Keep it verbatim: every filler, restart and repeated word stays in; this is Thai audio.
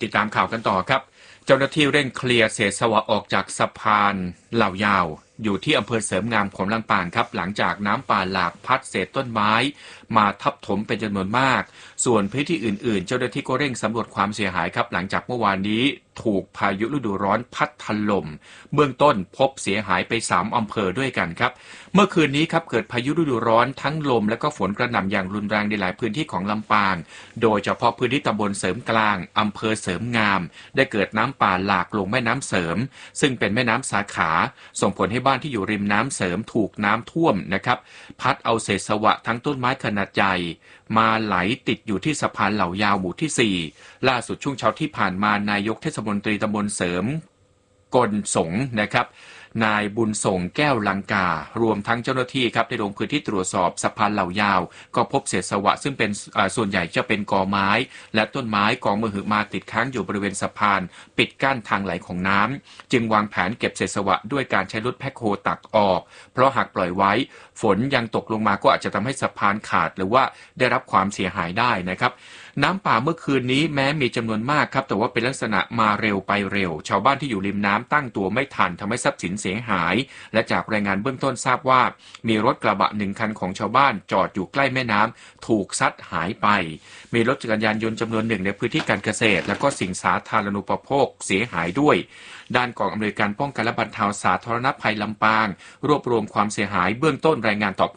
ติดตามข่าวกันต่อครับเจ้าหน้าที่เร่งเคลียร์เศษสวะออกจากสะพานเหล่ายาวอยู่ที่อำเภอเสริมงามของลำปางครับหลังจากน้ำป่าหลากพัดเศษต้นไม้มาทับถมเป็นจำนวนมากส่วนพื้นที่อื่นๆเจ้าหน้าที่ก็เร่งสำรวจความเสียหายครับหลังจากเมื่อวานนี้ถูกพายุฤดูร้อนพัดถล่มเบื้องต้นพบเสียหายไปสามอำเภอด้วยกันครับเมื่อคืนนี้ครับเกิดพายุฤดูร้อนทั้งลมและก็ฝนกระหน่ำอย่างรุนแรงในหลายพื้นที่ของลำปางโดยเฉพาะพื้นที่ตำบลเสริมกลางอำเภอเสริมงามได้เกิดน้ำป่าหลากลงแม่น้ำเสริมซึ่งเป็นแม่น้ำสาขาส่งผลให้บ้านที่อยู่ริมน้ำเสริมถูกน้ำท่วมนะครับพัดเอาเศษสวะทั้งต้นไม้ขนาดใหญ่มาไหลติดอยู่ที่สะพานเหล่ายาวหมู่ที่สี่ล่าสุดช่วงเช้าที่ผ่านมานายกเทศมนตรีตำบลเสริมกลสงนะครับนายบุญส่งแก้วลังการวมทั้งเจ้าหน้าที่ครับได้ลงพื้นที่ตรวจสอบสะพานเหล่ายาวก็พบเศษสวะซึ่งเป็นส่วนใหญ่จะเป็นกอไม้และต้นไม้กองมหึมาติดค้างอยู่บริเวณสะพานปิดกั้นทางไหลของน้ำจึงวางแผนเก็บเศษสวะด้วยการใช้รถแพ็คโฮตักออกเพราะหากปล่อยไว้ฝนยังตกลงมาก็อาจจะทำให้สะพานขาดหรือว่าได้รับความเสียหายได้นะครับน้ำป่าเมื่อคืนนี้แม้มีจำนวนมากครับแต่ว่าเป็นลักษณะมาเร็วไปเร็วชาวบ้านที่อยู่ริมน้ำตั้งตัวไม่ทันทำให้ทรัพย์สินเสียหายและจากรายงานเบื้องต้นทราบว่ามีรถกระบะหนึ่งคันของชาวบ้านจอดอยู่ใกล้แม่น้ำถูกซัดหายไปมีรถจักรยานยนต์จำนวนหนึ่งในพื้นที่การเกษตรและก็สิ่งสาธารณูปโภคเสียหายด้วยด้านกองอำนวยการป้องกันและบรรเทาสาธารณภัยลำปางรวบรวมความเสียหายเบื้องต้นรายงานต่อ